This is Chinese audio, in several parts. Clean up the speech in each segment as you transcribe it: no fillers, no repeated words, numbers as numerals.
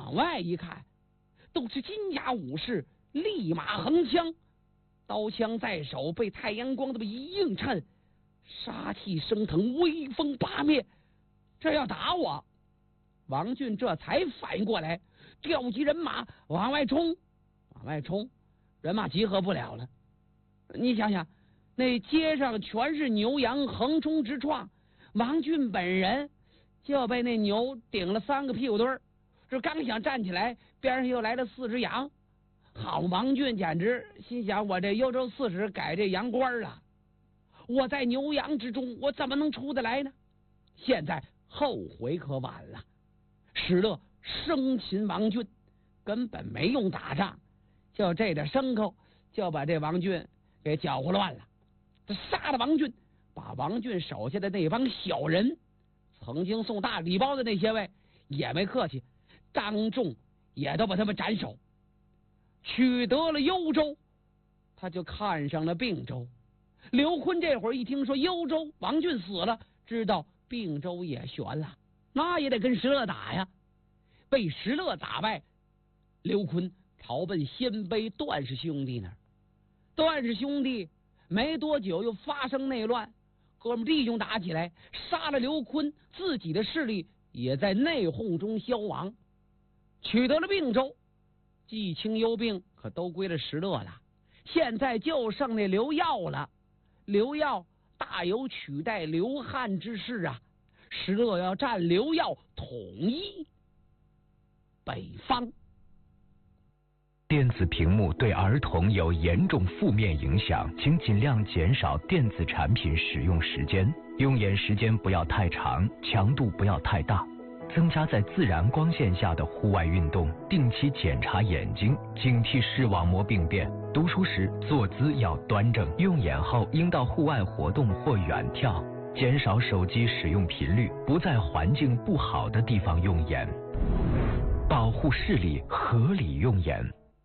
往外一看，都是金甲武士，立马横枪，刀枪在手，被太阳光这么一映衬，杀气升腾，威风八面。这要打我！王俊这才反应过来，调集人马往外冲，人马集合不了了。你想想，那街上全是牛羊横冲直撞，王俊本人就被那牛顶了3个屁股墩儿，这刚想站起来，边上又来了4只羊。好，王俊简直心想：我这幽州刺史改这羊倌了，我在牛羊之中，我怎么能出得来呢？现在后悔可晚了。石勒生擒王俊，根本没用打仗，就这点牲口就把这王俊给搅和乱了。他杀了王俊，把王俊手下的那帮小人，曾经送大礼包的那些位也没客气，当众也都把他们斩首。取得了幽州，他就看上了并州。刘琨这会儿一听说幽州王俊死了，知道并州也悬了，那也得跟石勒打呀。被石勒打败，刘琨逃奔鲜卑段氏兄弟那儿。段氏兄弟没多久又发生内乱，哥们弟兄打起来，杀了刘琨，自己的势力也在内讧中消亡。取得了并州，冀青幽并可都归了石勒了，现在就剩那刘耀了。刘耀大有取代刘汉之势啊！石勒要占刘耀，统一北方。 电子屏幕对儿童有严重负面影响，请尽量减少电子产品使用时间，用眼时间不要太长，强度不要太大。增加在自然光线下的户外运动，定期检查眼睛，警惕视网膜病变。读书时坐姿要端正，用眼后应到户外活动或远眺，减少手机使用频率，不在环境不好的地方用眼，保护视力，合理用眼。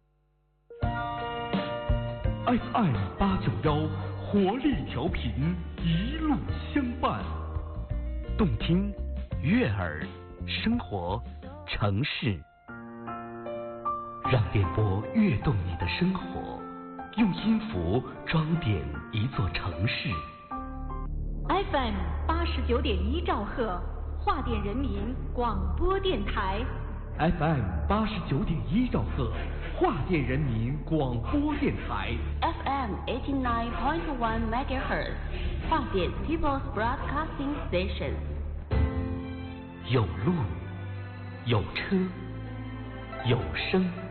FM 891活力调频，一路相伴， 动听悦耳，生活城市，让电波跃动你的生活，用音符装点一座城市。 FM 89.1兆赫，华电人民广播电台。 FM 89.1兆赫，华电人民广播电台。 FM 89.1 MHz， 华电 People's Broadcasting Station。 有路，有车，有声。